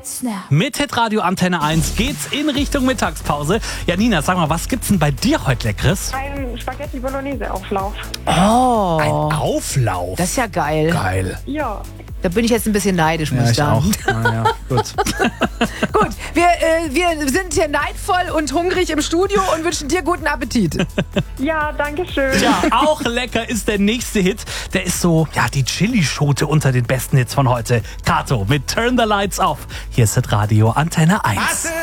Snap. Mit Hitradio Antenne 1 geht's in Richtung Mittagspause. Ja, Nina, sag mal, was gibt's denn bei dir heute Leckeres? Ein Spaghetti Bolognese Auflauf. Oh, Ein Auflauf. das ist ja geil. Geil. Ja. Da bin ich jetzt ein bisschen neidisch, muss Ja, ich ich sagen. auch. Naja, gut. Gut, wir sind hier neidvoll und hungrig im Studio und wünschen dir guten Appetit. Ja, danke schön. Ja, auch lecker ist der nächste Hit. Der ist so, ja, die Chili-Schote unter den besten Hits von heute. Kato mit Turn the Lights Off. Hier ist Hitradio Antenne 1.